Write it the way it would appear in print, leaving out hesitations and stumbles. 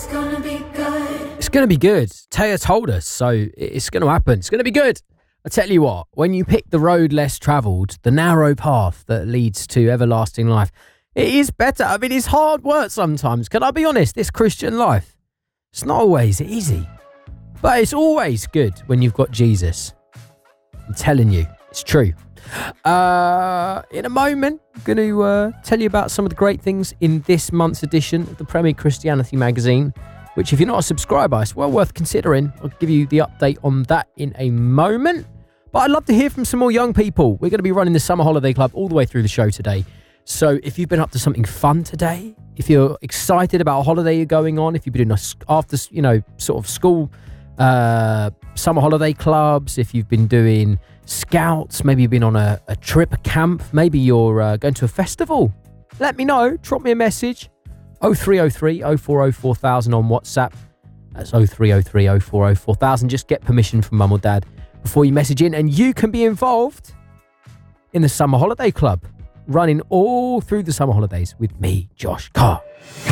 It's going to be good. Taya told us, so it's going to happen. It's going to be good. I tell you what, when you pick the road less travelled, the narrow path that leads to everlasting life, it is better. I mean, it's hard work sometimes. Can I be honest? This Christian life, it's not always easy. But it's always good when you've got Jesus. I'm telling you, it's true. In a moment, I'm going to tell you about some of the great things in this month's edition of the Premier Christianity magazine, which if you're not a subscriber, it's well worth considering. I'll give you the update on that in a moment. But I'd love to hear from some more young people. We're going to be running the Summer Holiday Club all the way through the show today. So if you've been up to something fun today, if you're excited about a holiday you're going on, if you've been doing after, sort of school summer holiday clubs, if you've been doing scouts, maybe you've been on a trip, a camp, maybe you're going to a festival, let me know. Drop me a message. 0303 0404 4000 on WhatsApp. That's 0303 0404 4000. Just get permission from mum or dad before you message in, and you can be involved in the Summer Holiday Club, running all through the summer holidays with me, Josh Carr.